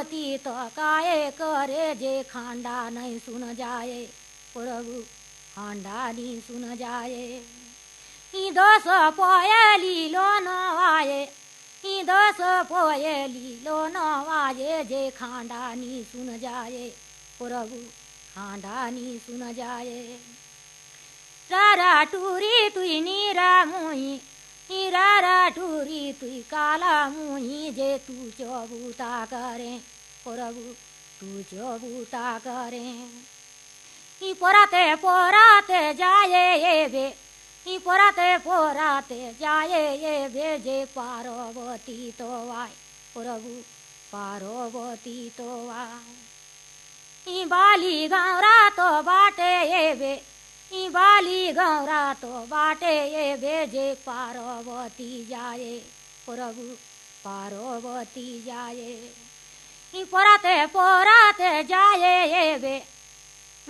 पार्वती तो काये करे जे खांडा नहीं सुन जाए प्रभु खांडा नहीं सुन जाए। ई दस पोयली लो नवाये ई दस पोयली लो नवाये जे खांडा नहीं सुन जाए प्रभु खांडा नहीं सुन जाए। रारा टूरी तुई नीरा मुही रारा टूरी तुई काला मुही जे तू चबूता करे प्रभु तू चबूता करे। ई पोराते जाए ये बे ई पोराते जाए ये बे जे पार्वती तो वाय प्रभु पार्वती तो वाय। ई बाली गौरा तो बाटे ये बे ई बाली गौरा तो बाटे ये बेजे पार्वती जाए प्रभु पार्वती जाए। ई पोराते जाए ये बे